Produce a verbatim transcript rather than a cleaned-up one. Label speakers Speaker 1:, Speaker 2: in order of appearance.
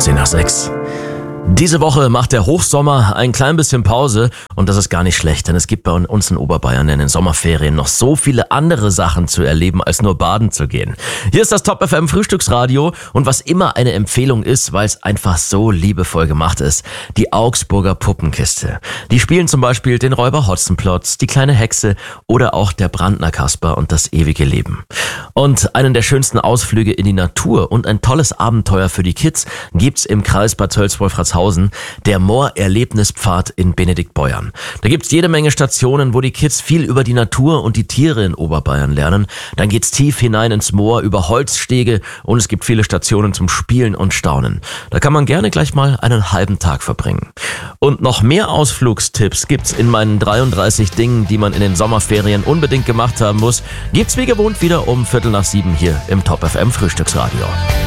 Speaker 1: fünfzehn nach sechs. Diese Woche macht der Hochsommer ein klein bisschen Pause und das ist gar nicht schlecht, denn es gibt bei uns in Oberbayern in den Sommerferien noch so viele andere Sachen zu erleben, als nur baden zu gehen. Hier ist das Top F M Frühstücksradio und was immer eine Empfehlung ist, weil es einfach so liebevoll gemacht ist, die Augsburger Puppenkiste. Die spielen zum Beispiel den Räuber Hotzenplotz, die kleine Hexe oder auch der Brandner Kasper und das ewige Leben. Und einen der schönsten Ausflüge in die Natur und ein tolles Abenteuer für die Kids gibt's im Kreis Bad Tölz-Wolfratshausen, der Moor-Erlebnispfad in Benediktbeuern. Da gibt's jede Menge Stationen, wo die Kids viel über die Natur und die Tiere in Oberbayern lernen. Dann geht's tief hinein ins Moor über Holzstege und es gibt viele Stationen zum Spielen und Staunen. Da kann man gerne gleich mal einen halben Tag verbringen. Und noch mehr Ausflugstipps gibt's in meinen dreiunddreißig Dingen, die man in den Sommerferien unbedingt gemacht haben muss. Gibt's wie gewohnt wieder um Viertel nach sieben hier im Top F M Frühstücksradio.